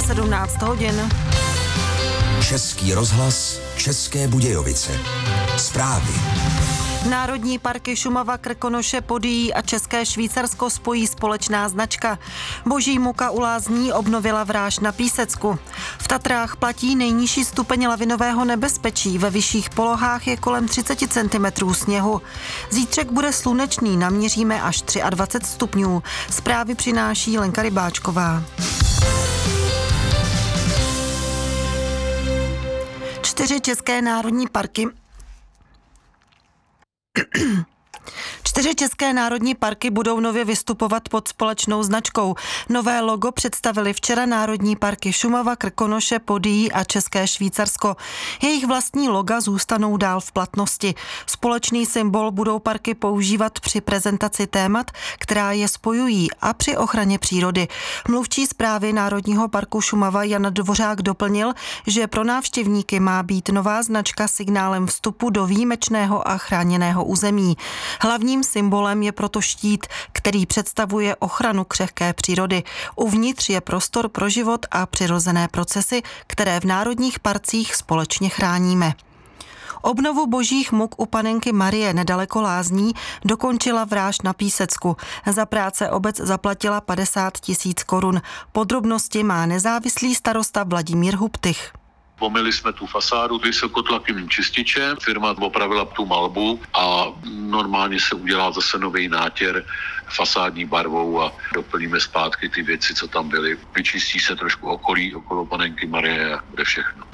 Je 17 hodin. Český rozhlas, České Budějovice. Zprávy. Národní parky Šumava, Krkonoše, Podyjí a České Švýcarsko spojí společná značka. Boží muka u Lázní obnovila vráž na Písecku. V Tatrách platí nejnižší stupeň lavinového nebezpečí, ve vyšších polohách je kolem 30 cm sněhu. Zítřek bude slunečný, naměříme až 23 stupňů. Zprávy přináší Lenka Rybáčková. 4 české národní parky budou nově vystupovat pod společnou značkou. Nové logo představili včera Národní parky Šumava, Krkonoše, Podyjí a České Švýcarsko. Jejich vlastní loga zůstanou dál v platnosti. Společný symbol budou parky používat při prezentaci témat, která je spojují, a při ochraně přírody. Mluvčí správy Národního parku Šumava Jan Dvořák doplnil, že pro návštěvníky má být nová značka signálem vstupu do výjimečného a chráněného území. Hlavním symbolem je proto štít, který představuje ochranu křehké přírody. Uvnitř je prostor pro život a přirozené procesy, které v národních parcích společně chráníme. Obnovu božích muk u panenky Marie nedaleko Lázní dokončila vráž na Písecku. Za práce obec zaplatila 50 000 korun. Podrobnosti má nezávislý starosta Vladimír Hubtych. Pomyli jsme tu fasádu vysokotlakým čističem, firma opravila tu malbu a normálně se udělá zase nový nátěr fasádní barvou a doplníme zpátky ty věci, co tam byly. Vyčistí se trošku okolí, okolo panenky Marie a bude všechno.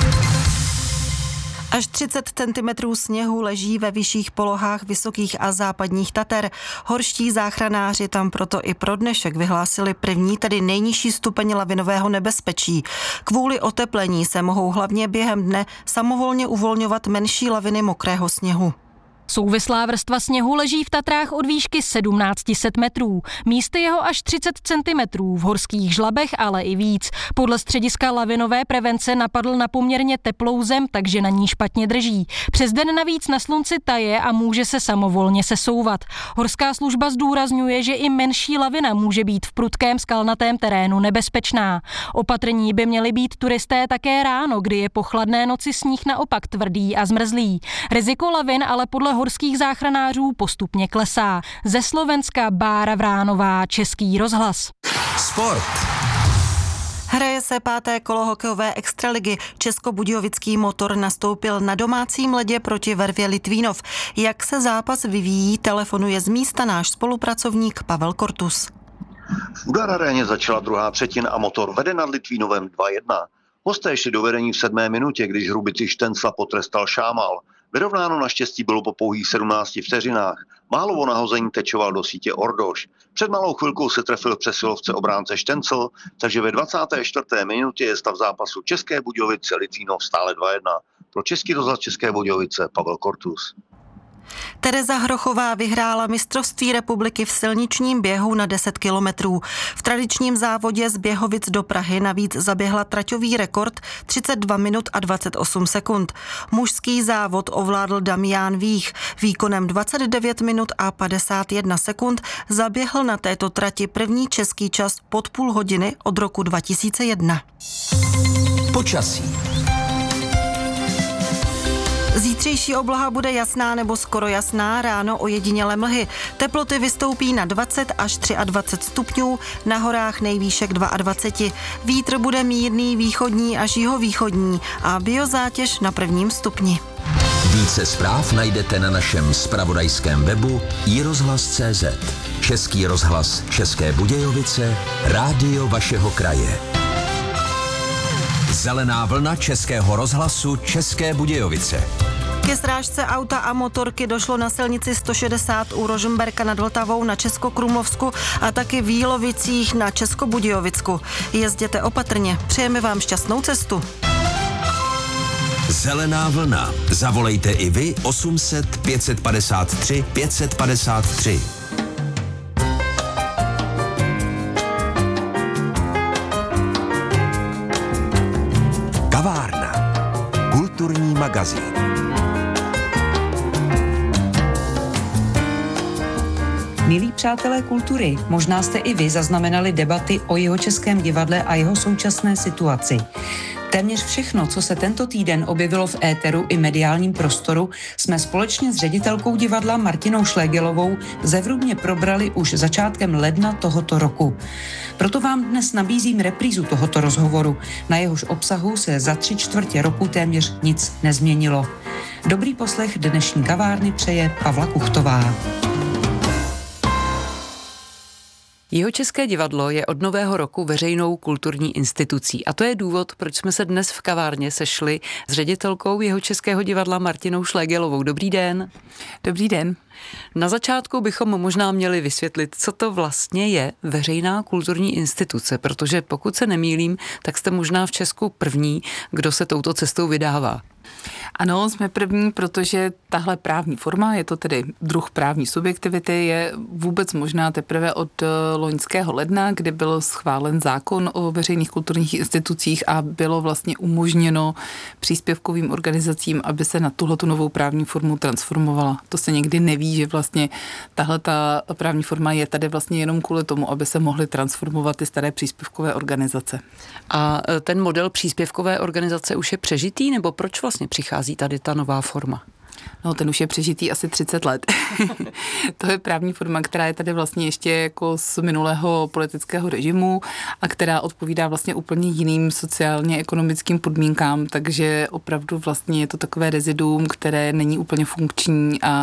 Až 30 cm sněhu leží ve vyšších polohách vysokých a západních Tater. Horští záchranáři tam proto i pro dnešek vyhlásili první, tedy nejnižší stupeň lavinového nebezpečí. Kvůli oteplení se mohou hlavně během dne samovolně uvolňovat menší laviny mokrého sněhu. Souvislá vrstva sněhu leží v Tatrách od výšky 1700 metrů, místy jeho až 30 cm, v horských žlabech ale i víc. Podle střediska lavinové prevence napadl na poměrně teplou zem, takže na ní špatně drží. Přes den navíc na slunci taje a může se samovolně sesouvat. Horská služba zdůrazňuje, že i menší lavina může být v prudkém skalnatém terénu nebezpečná. Opatrní by měli být turisté také ráno, kdy je po chladné noci sníh naopak tvrdý a zmrzlý. Riziko lavin ale podle horských záchranářů postupně klesá. Ze Slovenska Bára Vránová, Český rozhlas. Sport. Hraje se 5. kolo hokejové extraligy. Českobudějovický Motor nastoupil na domácím ledě proti Vervě Litvínov. Jak se zápas vyvíjí, telefonuje z místa náš spolupracovník Pavel Kortus. V Udar aréně začala druhá třetina a Motor vede nad Litvínovem 2-1. Hosté šli do vedení v 7. minutě, když Hrubici Štencla potrestal Šámal. Vyrovnáno naštěstí bylo po pouhých 17 vteřinách. Málo o nahození tečoval do sítě Ordoš. Před malou chvilkou se trefil v přesilovce obránce Štencl, takže ve 24. minutě je stav zápasu České Budějovice Litvínov stále 2-1. Pro Český rozhlas České Budějovice Pavel Kortus. Tereza Hrochová vyhrála mistrovství republiky v silničním běhu na 10 kilometrů. V tradičním závodě z Běhovic do Prahy navíc zaběhla traťový rekord 32 minut a 28 sekund. Mužský závod ovládl Damián Vích. Výkonem 29 minut a 51 sekund zaběhl na této trati první český čas pod půl hodiny od roku 2001. Počasí. Zítřejší obloha bude jasná nebo skoro jasná, ráno ojedinělé mlhy. Teploty vystoupí na 20 až 23 stupňů, na horách nejvýšek 22. Vítr bude mírný, východní až jihovýchodní a biozátěž na 1. stupni. Více zpráv najdete na našem zpravodajském webu iRozhlas.cz. Český rozhlas České Budějovice, rádio vašeho kraje. Zelená vlna Českého rozhlasu České Budějovice. Ke srážce auta a motorky došlo na silnici 160 u Rožmberka nad Vltavou na Českokrumlovsku a taky v Jílovicích na Českobudějovicku. Jezděte opatrně. Přejeme vám šťastnou cestu. Zelená vlna. Zavolejte i vy 800 553 553. Kavárna. Kulturní magazín. Milí přátelé kultury, možná jste i vy zaznamenali debaty o Jihočeském divadle a jeho současné situaci. Téměř všechno, co se tento týden objevilo v éteru i mediálním prostoru, jsme společně s ředitelkou divadla Martinou Šlégelovou zevrubně probrali už začátkem ledna tohoto roku. Proto vám dnes nabízím reprízu tohoto rozhovoru, na jehož obsahu se za 3/4 roku téměř nic nezměnilo. Dobrý poslech dnešní kavárny přeje Pavla Kuchtová. Jihočeské divadlo je od nového roku veřejnou kulturní institucí a to je důvod, proč jsme se dnes v kavárně sešli s ředitelkou Jihočeského divadla Martinou Šlégelovou. Dobrý den. Dobrý den. Na začátku bychom možná měli vysvětlit, co to vlastně je veřejná kulturní instituce, protože pokud se nemýlím, tak jste možná v Česku první, kdo se touto cestou vydává. Ano, jsme první, protože tahle právní forma, je to tedy druh právní subjektivity, je vůbec možná teprve od loňského ledna, kdy byl schválen zákon o veřejných kulturních institucích a bylo vlastně umožněno příspěvkovým organizacím, aby se na tuhletu novou právní formu transformovala. To se někdy neví, že vlastně tahleta právní forma je tady vlastně jenom kvůli tomu, aby se mohly transformovat ty staré příspěvkové organizace. A ten model příspěvkové organizace už je přežitý, nebo proč vlastně přichází tady ta nová forma? No, ten už je přežitý asi 30 let. To je právní forma, která je tady vlastně ještě jako z minulého politického režimu a která odpovídá vlastně úplně jiným sociálně-ekonomickým podmínkám, takže opravdu vlastně je to takové reziduum, které není úplně funkční a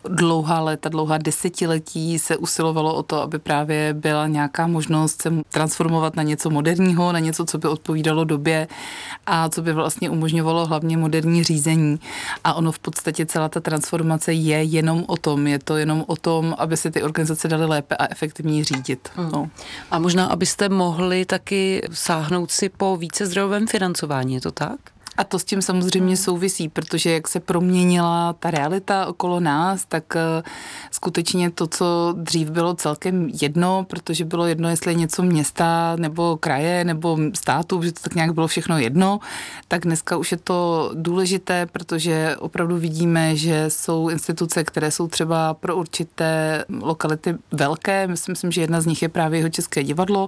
dlouhá desetiletí se usilovalo o to, aby právě byla nějaká možnost se transformovat na něco moderního, na něco, co by odpovídalo době a co by vlastně umožňovalo hlavně moderní řízení. A ono v podstatě celá ta transformace je jenom o tom. Je to jenom o tom, aby se ty organizace daly lépe a efektivněji řídit. No. A možná, abyste mohli taky sáhnout si po vícezdrojovém financování, je to tak? A to s tím samozřejmě souvisí, protože jak se proměnila ta realita okolo nás, tak skutečně to, co dřív bylo celkem jedno, protože bylo jedno, jestli je něco města nebo kraje nebo státu, že to tak nějak bylo všechno jedno, tak dneska už je to důležité, protože opravdu vidíme, že jsou instituce, které jsou třeba pro určité lokality velké. Myslím, že jedna z nich je právě Jihočeské divadlo,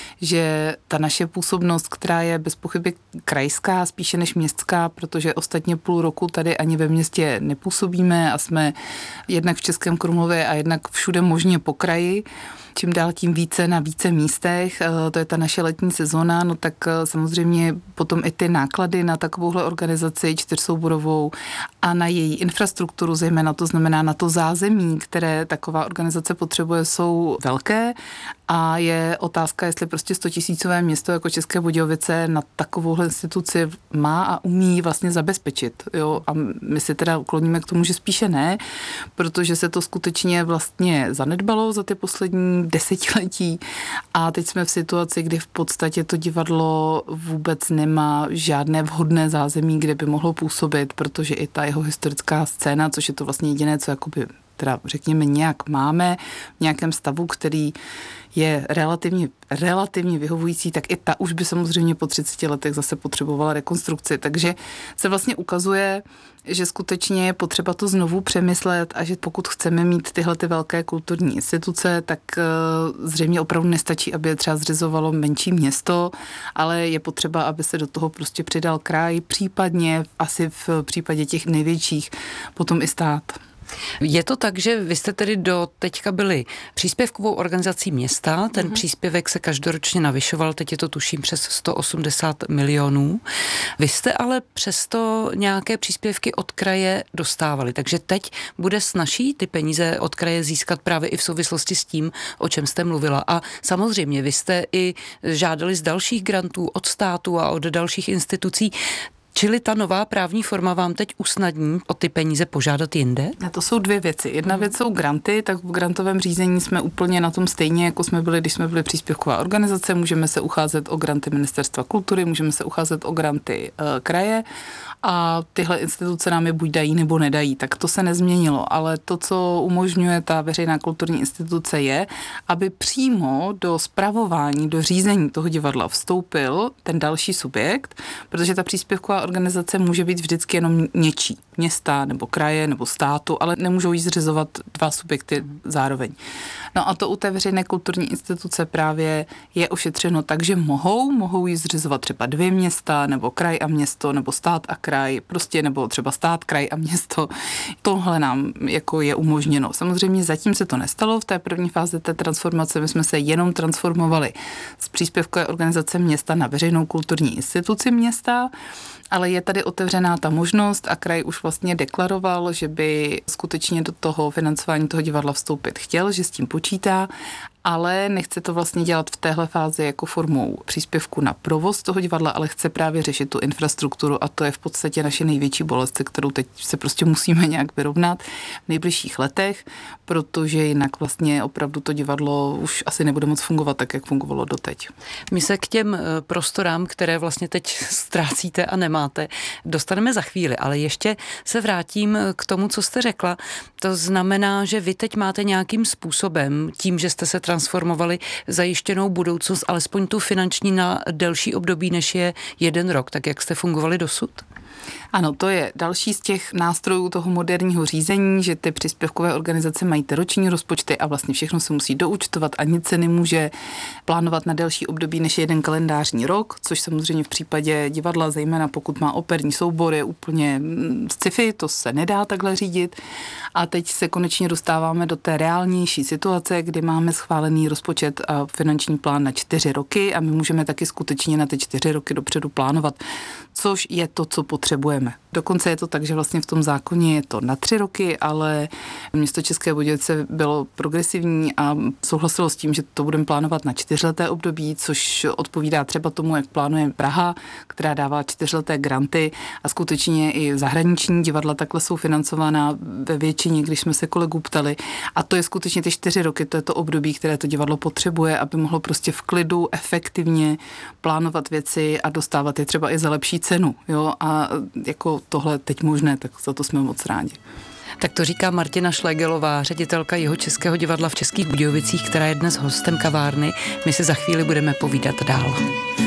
že ta naše působnost, která je bez pochyby krajská, spíše než městská, protože ostatně půl roku tady ani ve městě nepůsobíme a jsme jednak v Českém Krumlově a jednak všude možně po kraji. Čím dál tím více na více místech, to je ta naše letní sezóna, no tak samozřejmě potom i ty náklady na takovouhle organizaci čtyřsouborovou a na její infrastrukturu, zejména to znamená na to zázemí, které taková organizace potřebuje, jsou velké a je otázka, jestli prostě 100 000 město jako České Budějovice na takovouhle instituci má a umí vlastně zabezpečit. Jo? A my si teda ukloníme k tomu, že spíše ne, protože se to skutečně vlastně zanedbalo za ty poslední desetiletí a teď jsme v situaci, kdy v podstatě to divadlo vůbec nemá žádné vhodné zázemí, kde by mohlo působit, protože i ta jeho historická scéna, což je to vlastně jediné, co jakoby teda řekněme nějak máme v nějakém stavu, který je relativně vyhovující, tak i ta už by samozřejmě po 30 letech zase potřebovala rekonstrukci. Takže se vlastně ukazuje, že skutečně je potřeba to znovu přemyslet a že pokud chceme mít tyhle ty velké kulturní instituce, tak zřejmě opravdu nestačí, aby je třeba zřizovalo menší město, ale je potřeba, aby se do toho prostě přidal kraj, případně asi v případě těch největších potom i stát. Je to tak, že vy jste tedy do teďka byli příspěvkovou organizací města, ten příspěvek se každoročně navyšoval, teď je to tuším přes 180 milionů. Vy jste ale přesto nějaké příspěvky od kraje dostávali, takže teď bude snazší ty peníze od kraje získat právě i v souvislosti s tím, o čem jste mluvila. A samozřejmě vy jste i žádali z dalších grantů od státu a od dalších institucí. Čili ta nová právní forma vám teď usnadní o ty peníze požádat jinde? A to jsou dvě věci. Jedna věc jsou granty, tak v grantovém řízení jsme úplně na tom stejně, jako jsme byli, když jsme byli příspěvková organizace. Můžeme se ucházet o granty Ministerstva kultury, můžeme se ucházet o granty kraje a tyhle instituce nám je buď dají nebo nedají. Tak to se nezměnilo, ale to, co umožňuje ta veřejná kulturní instituce je, aby přímo do spravování, do řízení toho divadla vstoupil ten další subjekt, protože ta příspěvková organizace může být vždycky jenom něčí. Města nebo kraje nebo státu, ale nemůžou jí zřizovat dva subjekty zároveň. No a to u té veřejné kulturní instituce právě je ošetřeno tak, že mohou jí zřizovat třeba 2 města, nebo kraj a město, nebo stát a kraj, prostě nebo třeba stát, kraj a město. Tohle nám jako je umožněno. Samozřejmě zatím se to nestalo v té první fázi té transformace. My jsme se jenom transformovali z příspěvkové organizace města na veřejnou kulturní instituci města, ale je tady otevřená ta možnost a kraj už vlastně deklaroval, že by skutečně do toho financování toho divadla vstoupit chtěl, že s tím počítá, ale nechce to vlastně dělat v téhle fázi jako formou příspěvku na provoz toho divadla, ale chce právě řešit tu infrastrukturu a to je v podstatě naše největší bolest, kterou teď se prostě musíme nějak vyrovnat v nejbližších letech, protože jinak vlastně opravdu to divadlo už asi nebude moc fungovat tak, jak fungovalo doteď. My se k těm prostorám, které vlastně teď ztrácíte a nemáte, dostaneme za chvíli, ale ještě se vrátím k tomu, co jste řekla. To znamená, že vy teď máte nějakým způsobem, tím, že jste se transformovali, zajištěnou budoucnost, alespoň tu finanční na delší období, než je 1 rok, tak jak jste fungovali dosud? Ano, to je další z těch nástrojů toho moderního řízení, že ty příspěvkové organizace mají ty roční rozpočty a vlastně všechno se musí doúčtovat a nic se nemůže plánovat na delší období než 1 kalendářní rok, což samozřejmě v případě divadla, zejména pokud má operní soubor, je úplně sci-fi, to se nedá takhle řídit. A teď se konečně dostáváme do té reálnější situace, kdy máme schválený rozpočet a finanční plán na 4 roky a my můžeme taky skutečně na ty 4 roky dopředu plánovat, což je to, co potřebujeme. Dokonce je to tak, že vlastně v tom zákoně je to na 3 roky, ale město České Budějovice bylo progresivní a souhlasilo s tím, že to budeme plánovat na 4leté období, což odpovídá třeba tomu, jak plánuje Praha, která dává 4leté granty a skutečně i zahraniční divadla takhle jsou financována ve většině, když jsme se kolegů ptali. A to je skutečně ty 4 roky, to je to období, které to divadlo potřebuje, aby mohlo prostě v klidu efektivně plánovat věci a dostávat je třeba i za lepší cenu. Jo? A jako tohle teď možné, tak za to jsme moc rádi. Tak to říká Martina Šlégelová, ředitelka Jihočeského divadla v Českých Budějovicích, která je dnes hostem kavárny. My si za chvíli budeme povídat dál.